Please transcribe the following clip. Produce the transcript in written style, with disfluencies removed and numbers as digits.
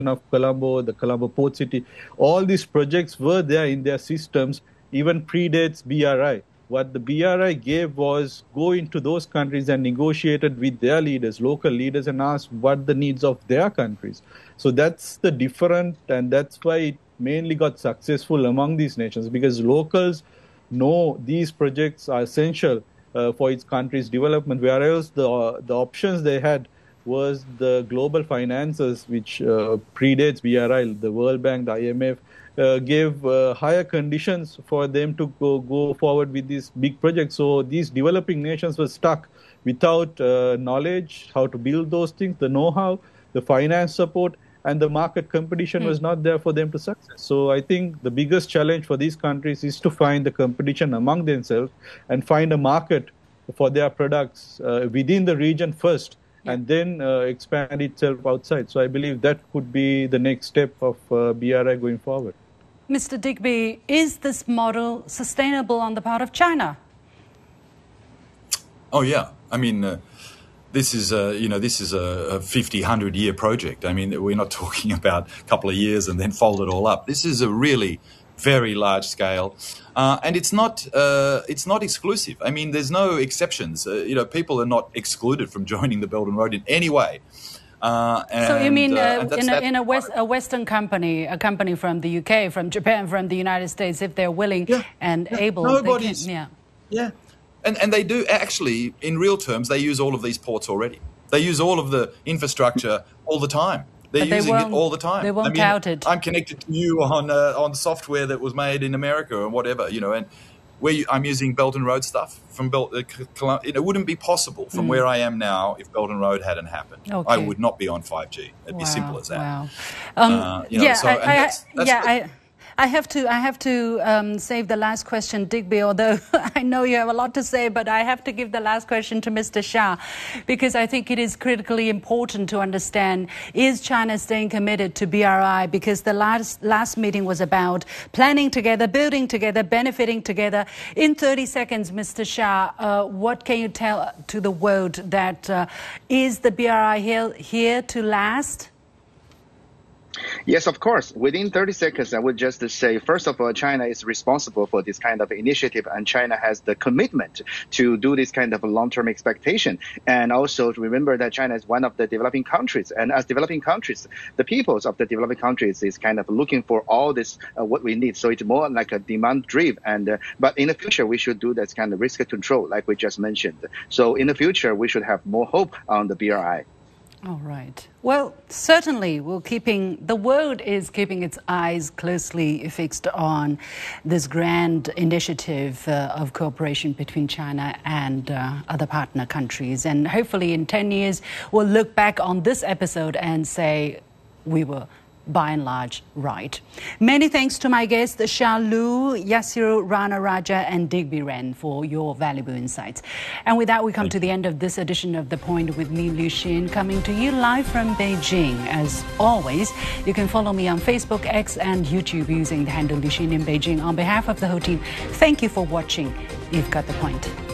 of Colombo, the Colombo Port City, all these projects were there in their systems, even predates BRI. What the BRI gave was go into those countries and negotiated with their leaders, local leaders, and ask what the needs of their countries. So that's the different, and that's why it mainly got successful among these nations, because locals know these projects are essential for its country's development, whereas the options they had was the global finances, which predates BRI, the World Bank, the IMF, gave higher conditions for them to go forward with these big projects. So these developing nations were stuck without knowledge, how to build those things, the know-how, the finance support, and the market competition was not there for them to success. So I think the biggest challenge for these countries is to find the competition among themselves and find a market for their products within the region first, and then expand itself outside. So I believe that could be the next step of BRI going forward. Mr. Digby, is this model sustainable on the part of China? Oh, yeah. I mean, this is a 50, 100-year project. I mean, we're not talking about a couple of years and then fold it all up. This is a really very large scale, and it's not exclusive. I mean, there's no exceptions. People are not excluded from joining the Belt and Road in any way. So you mean in a Western company, a company from the UK, from Japan, from the United States, if they're willing and able, nobody's, and they do actually, in real terms, they use all of these ports already. They use all of the infrastructure all the time. They're using it all the time. They won't tout it. I'm connected to you on software that was made in America or whatever, and I'm using Belt and Road stuff from it wouldn't be possible from where I am now if Belt and Road hadn't happened. Okay. I would not be on 5G. It'd be simple as that. Wow. I have to save the last question, Digby, although I know you have a lot to say, but I have to give the last question to Mr. Shah, because I think it is critically important to understand, is China staying committed to BRI? Because the last meeting was about planning together, building together, benefiting together. In 30 seconds, Mr. Shah, what can you tell to the world that is the BRI here to last? Yes, of course. Within 30 seconds, I would just say, first of all, China is responsible for this kind of initiative, and China has the commitment to do this kind of long-term expectation. And also remember that China is one of the developing countries. And as developing countries, the peoples of the developing countries is kind of looking for all this, what we need. So it's more like a demand driven. But in the future, we should do that kind of risk control, like we just mentioned. So in the future, we should have more hope on the BRI. All right. Well, certainly the world is keeping its eyes closely fixed on this grand initiative of cooperation between China and other partner countries. And hopefully in 10 years, we'll look back on this episode and say we were by and large right. Many thanks to my guests, Shah Liu, Yasiru Rana Raja, and Digby Ren for your valuable insights. And with that, we come to the end of this edition of The Point with me, Liu Xin, coming to you live from Beijing. As always, you can follow me on Facebook, X, and YouTube using the handle Liu Xin in Beijing. On behalf of the whole team, thank you for watching. You've got the point.